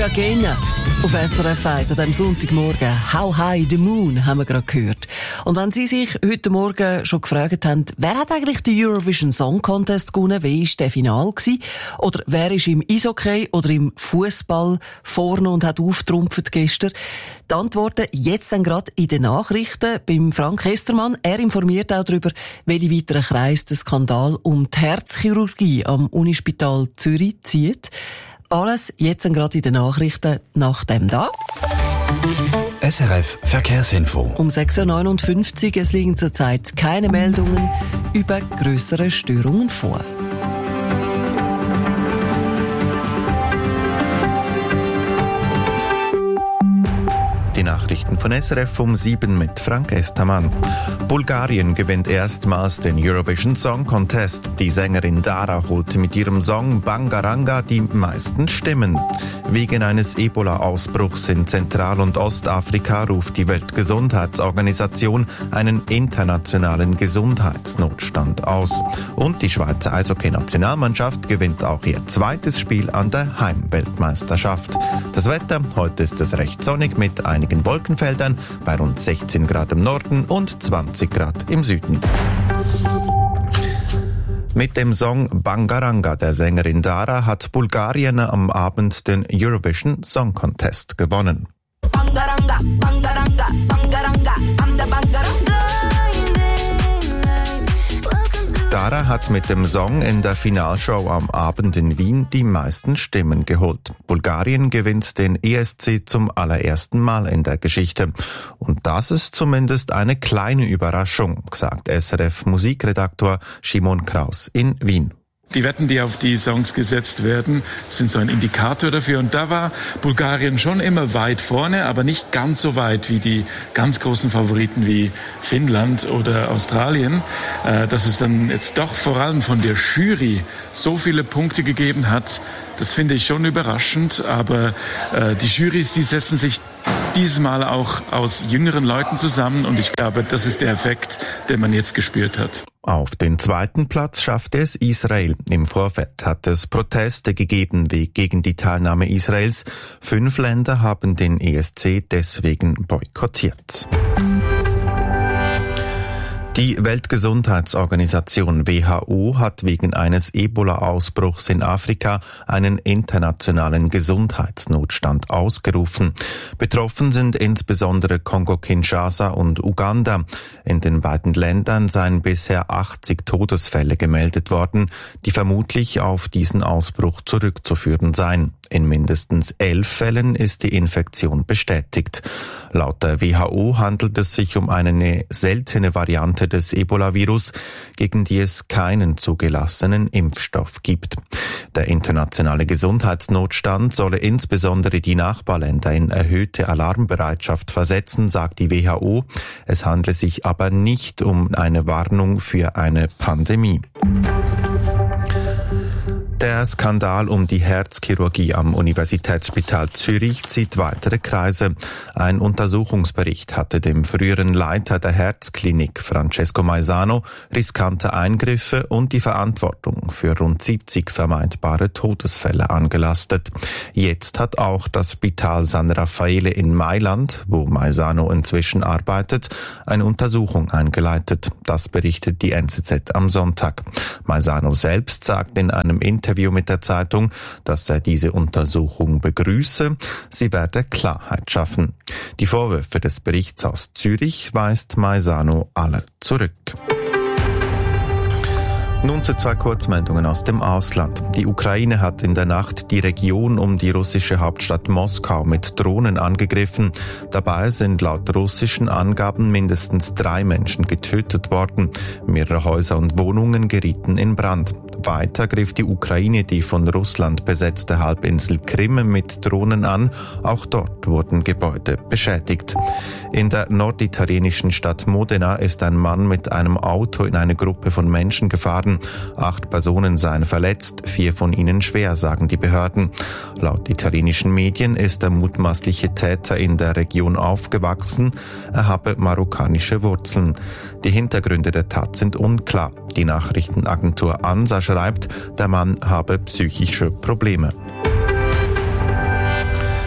Again. Auf SRF 1 an diesem Sonntagmorgen. How High the Moon haben wir gerade gehört. Und wenn Sie sich heute Morgen schon gefragt haben, wer hat eigentlich den Eurovision Song Contest gewonnen, wie war der Final gewesen? Oder wer ist im Eishockey oder im Fußball vorne und hat auftrumpft gestern? Die Antworten jetzt dann gerade in den Nachrichten beim Frank Hestermann. Er informiert auch darüber, welche weiteren Kreise der Skandal um die Herzchirurgie am Unispital Zürich zieht. Alles jetzt gerade in den Nachrichten nach dem da. SRF Verkehrsinfo. Um 6.59 Uhr, es liegen zurzeit keine Meldungen über grössere Störungen vor. Die Nachrichten von SRF um 7 mit Frank Estermann. Bulgarien gewinnt erstmals den Eurovision Song Contest. Die Sängerin Dara holte mit ihrem Song Bangaranga die meisten Stimmen. Wegen eines Ebola-Ausbruchs in Zentral- und Ostafrika ruft die Weltgesundheitsorganisation einen internationalen Gesundheitsnotstand aus. Und die Schweizer Eishockey-Nationalmannschaft gewinnt auch ihr zweites Spiel an der Heimweltmeisterschaft. Das Wetter, heute ist es recht sonnig mit einigen Wolkenfeldern bei rund 16 Grad im Norden und 20 Grad im Süden. Mit dem Song Bangaranga der Sängerin Dara hat Bulgarien am Abend den Eurovision Song Contest gewonnen. Bangaranga, Bangaranga, Bangaranga, I'm the Bangaranga. Dara hat mit dem Song in der Finalshow am Abend in Wien die meisten Stimmen geholt. Bulgarien gewinnt den ESC zum allerersten Mal in der Geschichte. Und das ist zumindest eine kleine Überraschung, sagt SRF-Musikredaktor Simon Kraus in Wien. Die Wetten, die auf die Songs gesetzt werden, sind so ein Indikator dafür. Und da war Bulgarien schon immer weit vorne, aber nicht ganz so weit wie die ganz großen Favoriten wie Finnland oder Australien. Dass es dann jetzt doch vor allem von der Jury so viele Punkte gegeben hat, das finde ich schon überraschend. Aber die Jurys, die setzen sich dieses Mal auch aus jüngeren Leuten zusammen. Und ich glaube, das ist der Effekt, den man jetzt gespürt hat. Auf den zweiten Platz schaffte es Israel. Im Vorfeld hat es Proteste gegeben gegen die Teilnahme Israels. 5 Länder haben den ESC deswegen boykottiert. Die Weltgesundheitsorganisation WHO hat wegen eines Ebola-Ausbruchs in Afrika einen internationalen Gesundheitsnotstand ausgerufen. Betroffen sind insbesondere Kongo-Kinshasa und Uganda. In den beiden Ländern seien bisher 80 Todesfälle gemeldet worden, die vermutlich auf diesen Ausbruch zurückzuführen seien. In mindestens 11 Fällen ist die Infektion bestätigt. Laut der WHO handelt es sich um eine seltene Variante des Ebola-Virus, gegen die es keinen zugelassenen Impfstoff gibt. Der internationale Gesundheitsnotstand solle insbesondere die Nachbarländer in erhöhte Alarmbereitschaft versetzen, sagt die WHO. Es handle sich aber nicht um eine Warnung für eine Pandemie. Der Skandal um die Herzchirurgie am Universitätsspital Zürich zieht weitere Kreise. Ein Untersuchungsbericht hatte dem früheren Leiter der Herzklinik, Francesco Maisano, riskante Eingriffe und die Verantwortung für rund 70 vermeidbare Todesfälle angelastet. Jetzt hat auch das Spital San Raffaele in Mailand, wo Maisano inzwischen arbeitet, eine Untersuchung eingeleitet. Das berichtet die NZZ am Sonntag. Maisano selbst sagt in einem Interview mit der Zeitung, dass er diese Untersuchung begrüße. Sie werde Klarheit schaffen. Die Vorwürfe des Berichts aus Zürich weist Maisano alle zurück. Nun zu 2 Kurzmeldungen aus dem Ausland. Die Ukraine hat in der Nacht die Region um die russische Hauptstadt Moskau mit Drohnen angegriffen. Dabei sind laut russischen Angaben mindestens 3 Menschen getötet worden. Mehrere Häuser und Wohnungen gerieten in Brand. Weiter griff die Ukraine die von Russland besetzte Halbinsel Krim mit Drohnen an. Auch dort wurden Gebäude beschädigt. In der norditalienischen Stadt Modena ist ein Mann mit einem Auto in eine Gruppe von Menschen gefahren. 8 Personen seien verletzt, 4 von ihnen schwer, sagen die Behörden. Laut italienischen Medien ist der mutmaßliche Täter in der Region aufgewachsen. Er habe marokkanische Wurzeln. Die Hintergründe der Tat sind unklar. Die Nachrichtenagentur ANSA schreibt, der Mann habe psychische Probleme.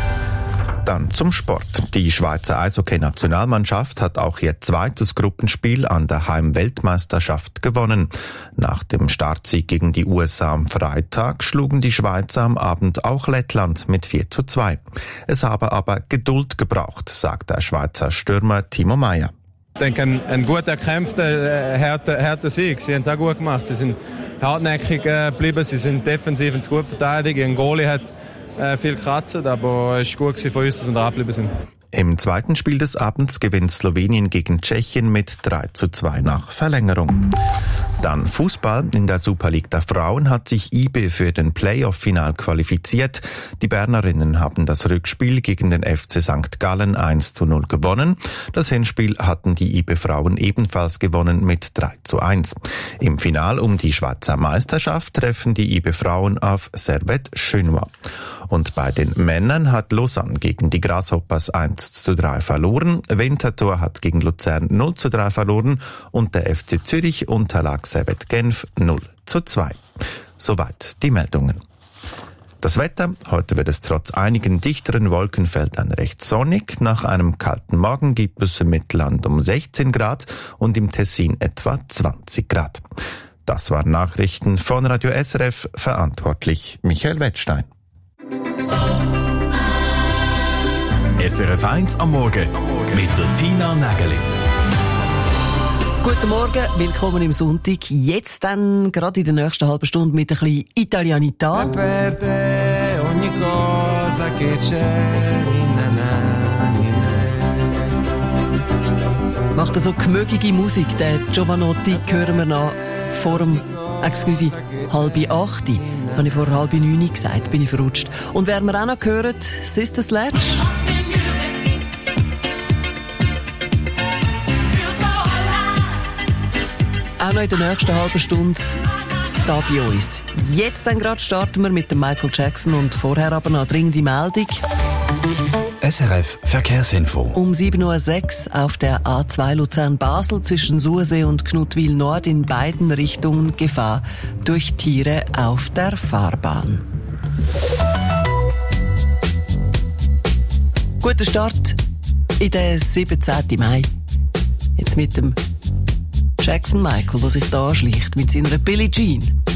Dann zum Sport. Die Schweizer Eishockey-Nationalmannschaft hat auch ihr zweites Gruppenspiel an der Heimweltmeisterschaft gewonnen. Nach dem Startsieg gegen die USA am Freitag schlugen die Schweizer am Abend auch Lettland mit 4:2. Es habe aber Geduld gebraucht, sagt der Schweizer Stürmer Timo Meier. Ich denke, ein gut erkämpfter, harter Sieg. Sie haben es auch gut gemacht. Sie sind hartnäckig geblieben, sie sind defensiv und gut verteidigt. Ein Goalie hat viel gekratzt, aber es war gut von uns, dass wir da geblieben sind. Im zweiten Spiel des Abends gewinnt Slowenien gegen Tschechien mit 3:2 nach Verlängerung. Dann Fußball. In der Super League der Frauen hat sich IB für den Playoff-Final qualifiziert. Die Bernerinnen haben das Rückspiel gegen den FC St. Gallen 1:0 gewonnen. Das Hinspiel hatten die IB-Frauen ebenfalls gewonnen mit 3:1. Im Final um die Schweizer Meisterschaft treffen die IB-Frauen auf Servette Schönois. Und bei den Männern hat Lausanne gegen die Grasshoppers 1:3 verloren. Winterthur hat gegen Luzern 0:3 verloren und der FC Zürich unterlag Servette Genf 0:2. Soweit die Meldungen. Das Wetter. Heute wird es trotz einigen dichteren Wolkenfeldern recht sonnig. Nach einem kalten Morgen gibt es im Mittelland um 16 Grad und im Tessin etwa 20 Grad. Das waren Nachrichten von Radio SRF, verantwortlich Michael Wettstein. SRF 1 am Morgen mit der Tina Nägeli. Guten Morgen, willkommen im Sonntag. Jetzt dann, gerade in der nächsten halben Stunde mit ein bisschen Italianità. Macht so gemögige Musik, der Giovanotti hören wir noch vor dem, 7:30. Habe ich vor 7:30 gesagt, bin ich verrutscht. Und werden wir auch noch hören, Sister Sledge. Auch noch in der nächsten halben Stunde da bei uns. Jetzt dann gerade starten wir mit dem Michael Jackson und vorher aber noch eine dringende Meldung. SRF Verkehrsinfo. Um 7:06 Uhr auf der A2 Luzern-Basel zwischen Sursee und Knutwil Nord in beiden Richtungen Gefahr durch Tiere auf der Fahrbahn. Guter Start in den 17. Mai. Jetzt mit dem Jackson Michael, der sich da anschleicht mit seiner Billie Jean.